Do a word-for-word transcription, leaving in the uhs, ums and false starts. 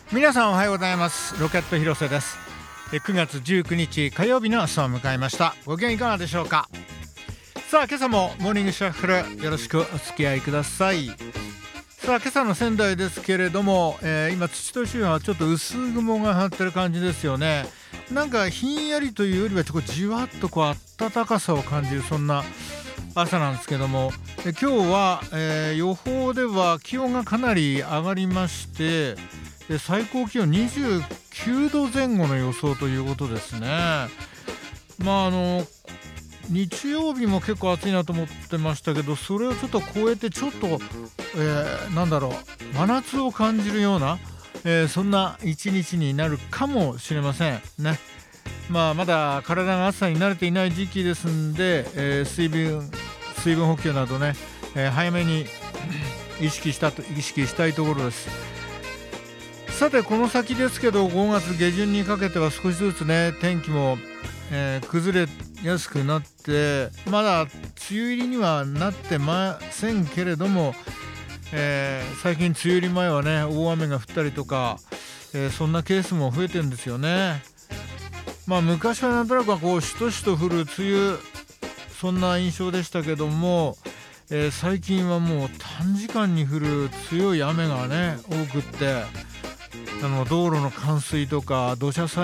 皆さんおはようございます。ロケット広瀬です。くがつじゅうくにち火曜日の朝を迎えました。ご機嫌いかがでしょうか。さあ今朝もモーニングシャッフルよろしくお付き合いください。さあ今朝の仙台ですけれども、えー、今土と周辺はちょっと薄雲が張ってる感じですよね。なんかひんやりというよりはちょっとじわっとこう暖かさを感じるそんな朝なんですけども、え今日は、えー、予報では気温がかなり上がりまして、で最高気温にじゅうきゅうどぜん後の予想ということですね。まああの日曜日も結構暑いなと思ってましたけど、それをちょっと超えてちょっと、えー、なんだろう真夏を感じるような、えー、そんな一日になるかもしれませんね。まあまだ体が暑さに慣れていない時期ですんで、えー、水分水分補給などね、えー、早めに意識したと意識したいところです。さてこの先ですけど、ごがつ下旬にかけては少しずつね天気も、えー崩れやすくなって、まだ梅雨入りにはなってませんけれども、えー最近梅雨入り前はね大雨が降ったりとか、えーそんなケースも増えてるんですよね。まあ昔はなんとなくはこうしとしと降る梅雨、そんな印象でしたけども、えー最近はもう短時間に降る強い雨がね多くって、あの道路の冠水とか土砂災